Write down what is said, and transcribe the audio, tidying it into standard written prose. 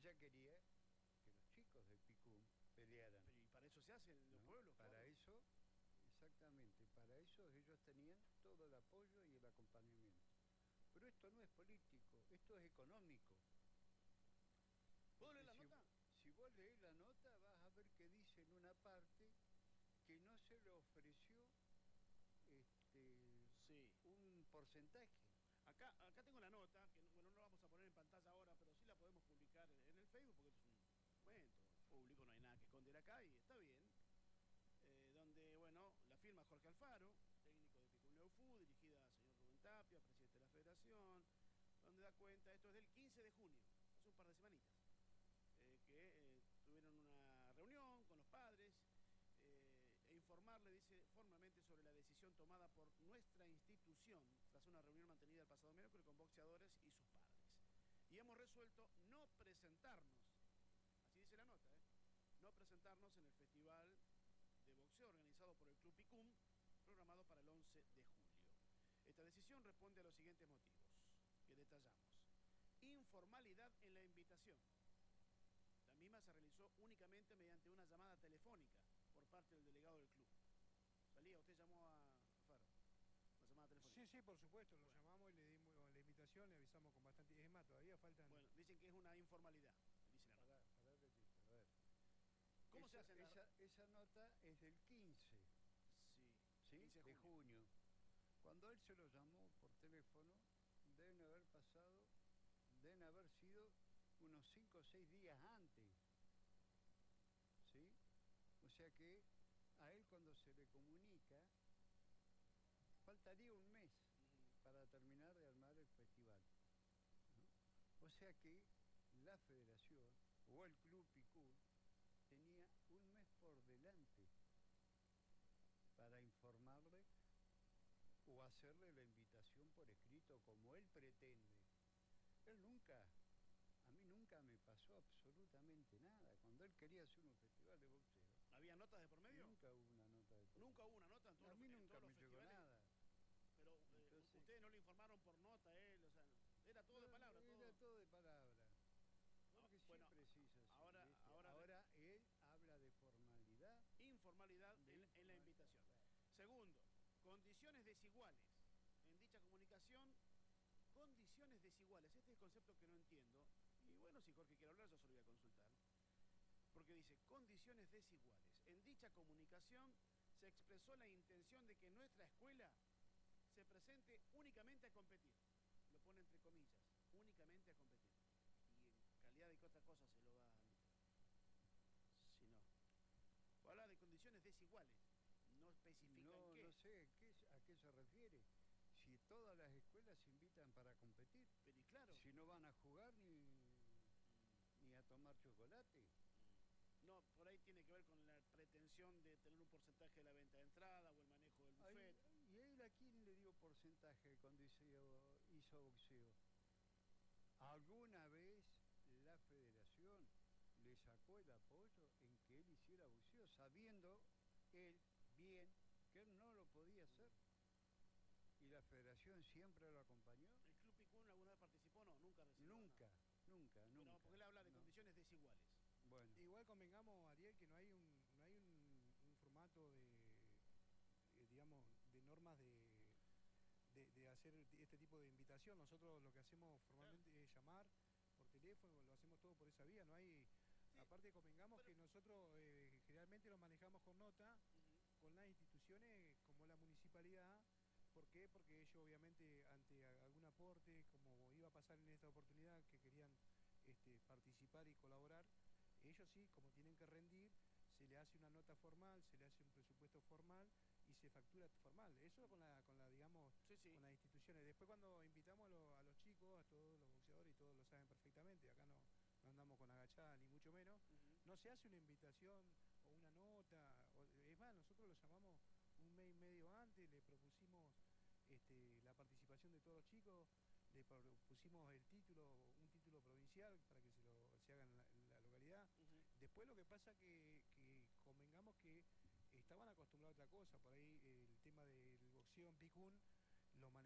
ella quería que los chicos de Picún pelearan. Pero y para eso se hace en los ¿no? pueblos, Para claro. eso, exactamente, para eso ellos tenían todo el apoyo y el acompañamiento. Pero esto no es político, esto es económico. ¿Puedo leer la Si, nota? si vos lees la nota, vas a ver que dice en una parte que no se le ofreció Sí. un porcentaje. Acá tengo la nota, que bueno, no la vamos a poner en pantalla ahora, pero sí la podemos publicar en el Facebook, porque esto es un documento público, no hay nada que esconder acá, y está bien. Donde, bueno, la firma Jorge Alfaro, técnico de Picún Food, dirigida al señor Rubén Tapia, presidente de la federación, donde da cuenta, esto es del 15 de junio, hace un par de semanitas, que tuvieron una reunión con los padres, e informarle, dice, formalmente sobre la decisión tomada por nuestra institución tras una reunión mantenida el pasado miércoles con boxeadores y sus padres. Y hemos resuelto no presentarnos, así dice la nota, no presentarnos en el festival de boxeo organizado por el Club Picún, programado para el 11 de julio. Esta decisión responde a los siguientes motivos que detallamos. Informalidad en la invitación. La misma se realizó únicamente mediante una llamada telefónica por parte del delegado del club. Salía, usted llamó a Faro, una llamada telefónica. Sí, sí, por supuesto, lo llamamos y le dimos la invitación, le avisamos con bastante... Es más, todavía faltan... Bueno, dicen que es una informalidad, dice la nota. A ver. ¿Cómo se hace esa nota es del 15, sí, ¿sí? 15 de junio. Cuando él se lo llamó por teléfono, deben haber sido unos 5 o 6 días antes, ¿sí? O sea que a él cuando se le comunica, faltaría un mes para terminar de armar el festival, ¿no? O sea que la federación o el Club Picún tenía un mes por delante para informarle o hacerle la invitación por escrito como él pretende. A mí nunca me pasó absolutamente nada. Cuando él quería hacer un festival de boxeo, ¿había notas de por medio? nunca hubo una nota de por medio. Nunca hubo una nota en todos A mí nunca me llegó festivales. nada. Pero Entonces, ustedes no le informaron por nota, él, o sea, era todo de palabra. Era todo de palabra. Porque bueno, siempre se hizo así. Ahora él habla de formalidad. Informalidad en la invitación. Segundo, condiciones desiguales. En dicha comunicación, condiciones desiguales. Este es el concepto que no entiendo. Y bueno, si Jorge quiere hablar, yo se lo voy a consultar. Porque dice, condiciones desiguales. En dicha comunicación se expresó la intención de que nuestra escuela se presente únicamente a competir. Lo pone entre comillas, únicamente a competir. Y en calidad de que otra cosa se lo va a admitir. Si no. Habla de condiciones desiguales. No especifica en qué. No sé a qué se refiere. Si todas las escuelas se invitan para competir. Pero y claro. Si no van a jugar ni a tomar chocolate. No, por ahí tiene que ver con la pretensión de tener un porcentaje de la venta de entrada o el manejo del buffet. ¿Y él a quién le dio porcentaje cuando hizo boxeo? ¿Alguna vez la federación le sacó el apoyo en que él hiciera boxeo, sabiendo él bien que él no lo podía hacer? ¿Y la federación siempre lo acompañó? ¿El Club Picún alguna vez participó? No, nunca recibió Nunca. Pero porque él habla de condiciones desiguales. Bueno. Igual convengamos, Ariel, que no hay un formato digamos, de normas de hacer este tipo de invitación. Nosotros lo que hacemos formalmente es llamar por teléfono, lo hacemos todo por esa vía. No hay... Sí, aparte convengamos que nosotros generalmente lo manejamos con nota, con las instituciones como la municipalidad. ¿Por qué? Porque ellos obviamente ante algún aporte, como iba a pasar en esta oportunidad, que querían participar y colaborar, ellos sí, como tienen que rendir, se le hace una nota formal, se le hace un presupuesto formal y se factura formal. Eso con la digamos, con las instituciones. Después cuando invitamos a los chicos, a todos los boxeadores, y todos lo saben perfectamente, acá no andamos con agachada ni mucho menos, no se hace una invitación o una nota, es más, nosotros lo llamamos un mes y medio antes, le propusimos la participación de todos los chicos, le pusimos un título provincial para que se haga en la localidad. Después lo que pasa que convengamos que estaban acostumbrados a otra cosa, por ahí el tema del boxeo en Picún lo manejamos.